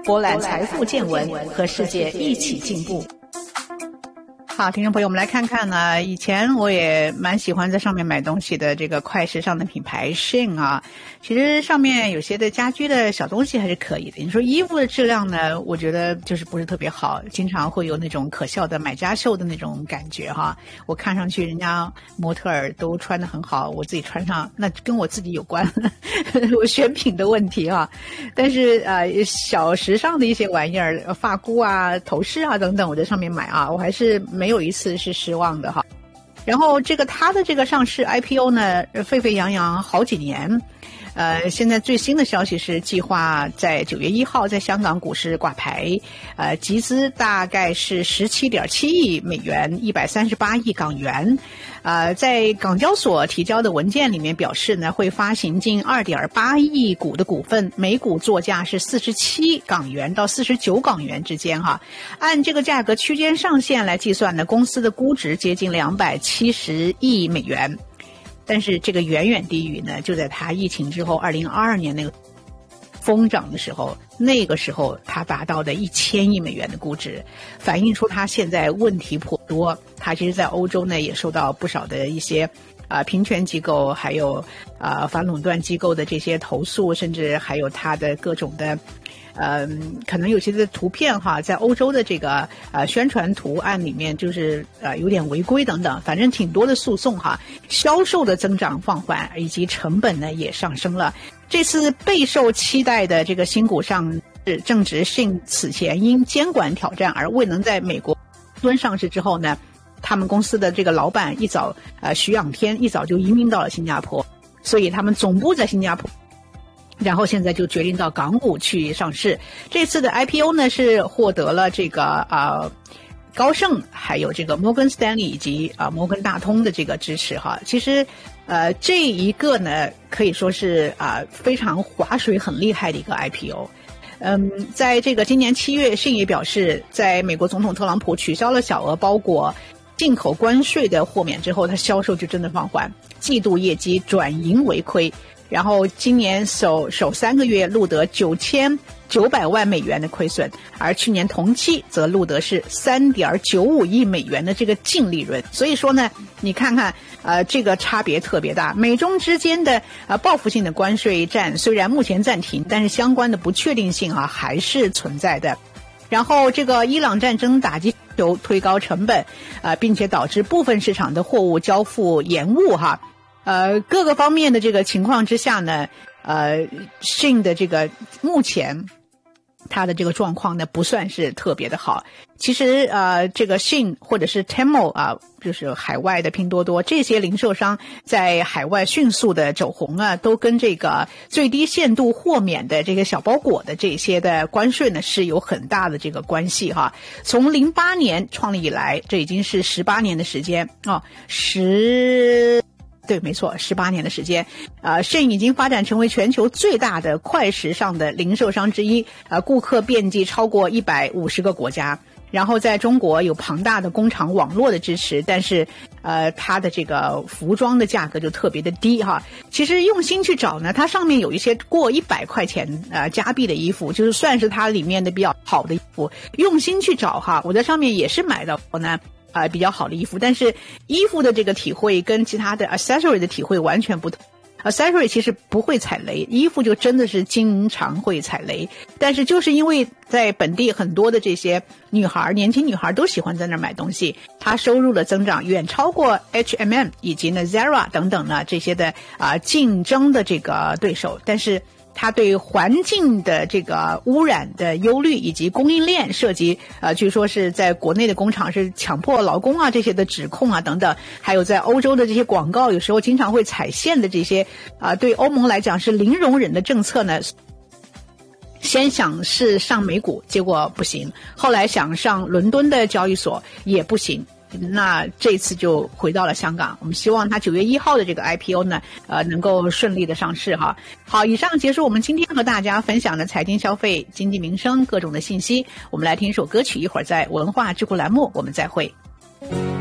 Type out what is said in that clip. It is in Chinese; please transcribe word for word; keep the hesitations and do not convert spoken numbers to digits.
博览财富见闻，和世界一起进步。好，听众朋友，我们来看看呢。以前我也蛮喜欢在上面买东西的，这个快时尚的品牌 Shein 啊，其实上面有些的家居的小东西还是可以的。你说衣服的质量呢，我觉得就是不是特别好，经常会有那种可笑的买家秀的那种感觉哈。我看上去人家模特儿都穿得很好，我自己穿上那跟我自己有关，我选品的问题啊。但是呃，小时尚的一些玩意儿，发箍啊、头饰啊等等，我在上面买啊，我还是没。没有一次是失望的哈。然后这个它的这个上市 I P O 呢，沸沸扬扬好几年。呃，现在最新的消息是计划在九月一号在香港股市挂牌，呃，集资大概是十七点七亿美元，一百三十八亿港元。呃，在港交所提交的文件里面表示呢，会发行近二点八亿股的股份，每股作价是四十七港元到四十九港元之间哈。按这个价格区间上限来计算呢，公司的估值接近两百七十亿美元。但是这个远远低于呢，就在它疫情之后二零二二年那个疯涨的时候，那个时候它达到的一千亿美元的估值，反映出它现在问题颇多。它其实在欧洲呢也受到不少的一些啊、呃、平权机构还有啊、呃、反垄断机构的这些投诉，甚至还有它的各种的呃，可能有些的图片哈，在欧洲的这个呃宣传图案里面就是呃有点违规等等，反正挺多的诉讼哈，销售的增长放缓，以及成本呢也上升了。这次备受期待的这个新股上市，正值Shein此前因监管挑战而未能在美国蹲上市之后呢，他们公司的这个老板一早呃徐仰天一早就移民到了新加坡，所以他们总部在新加坡。然后现在就决定到港股去上市。这次的 I P O 呢是获得了这个呃高盛还有这个摩根斯丹利以及啊、呃、摩根大通的这个支持哈。其实呃这一个呢可以说是啊、呃、非常划水很厉害的一个 I P O。嗯，在这个今年七月Shein也表示，在美国总统特朗普取消了小额包裹进口关税的豁免之后，它销售就真的放缓，季度业绩转盈为亏。然后今年首首三个月录得九千九百万美元的亏损，而去年同期则录得是三点九五亿美元的这个净利润。所以说呢，你看看呃这个差别特别大。美中之间的呃报复性的关税战虽然目前暂停，但是相关的不确定性啊还是存在的。然后这个伊朗战争打击求推高成本，呃并且导致部分市场的货物交付延误哈。呃，各个方面的这个情况之下呢，呃，Shein的这个目前它的这个状况呢不算是特别的好。其实呃，这个 Shein 或者是 Temu 啊，就是海外的拼多多这些零售商在海外迅速的走红啊，都跟这个最低限度豁免的这个小包裹的这些的关税呢是有很大的这个关系哈。从零八年创立以来，这已经是十八年的时间哦，十。对，没错，十八年的时间，呃 Shein 已经发展成为全球最大的快时尚的零售商之一，呃，顾客遍及超过一百五十个国家。然后在中国有庞大的工厂网络的支持，但是呃，它的这个服装的价格就特别的低哈。其实用心去找呢，它上面有一些过一百块钱呃加币的衣服，就是算是它里面的比较好的衣服。用心去找哈，我在上面也是买到呢。啊、呃，比较好的衣服，但是衣服的这个体会跟其他的 accessory 的体会完全不同。accessory 其实不会踩雷，衣服就真的是经常会踩雷。但是就是因为在本地很多的这些女孩，年轻女孩都喜欢在那儿买东西，它收入的增长远超过 H and M 以及呢 Zara 等等呢这些的啊、呃、竞争的这个对手，但是。它对环境的这个污染的忧虑以及供应链涉及，呃，据说是在国内的工厂是强迫劳工啊这些的指控啊等等，还有在欧洲的这些广告有时候经常会踩线的这些，啊、呃，对欧盟来讲是零容忍的政策呢。先想是上美股，结果不行；后来想上伦敦的交易所也不行。那这次就回到了香港，我们希望它九月一号的这个 I P O 呢，呃，能够顺利的上市哈。好，以上结束我们今天和大家分享的财经、消费、经济、民生各种的信息。我们来听一首歌曲，一会儿在文化智库栏目我们再会。